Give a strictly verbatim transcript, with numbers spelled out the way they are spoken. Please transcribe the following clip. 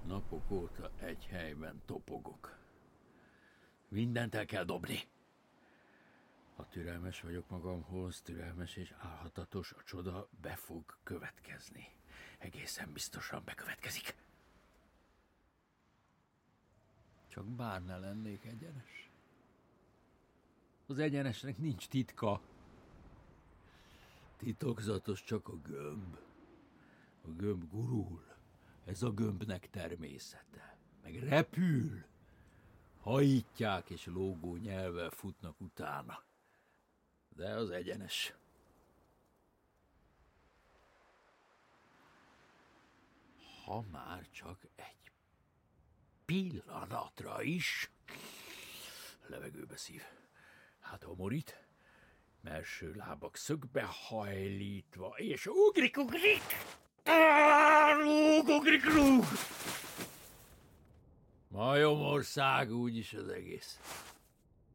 Napok óta egy helyben topogok. Mindent el kell dobni. Ha türelmes vagyok magamhoz, türelmes és álhatatos, a csoda be fog következni. Egészen biztosan bekövetkezik. Csak bár ne lennék egyenes. Az egyenesnek nincs titka. Titokzatos csak a gömb. A gömb gurul. Ez a gömbnek természete. Meg repül. Hajítják és lógó nyelvvel futnak utána. De az egyenes. Ha már csak egy pillanatra is. Levegőbe szív. Hát a morít. Melső lábak szögbe hajlítva, és ugrik, ugrik! Rúg, ugrik, rúg! Majomország úgyis az egész.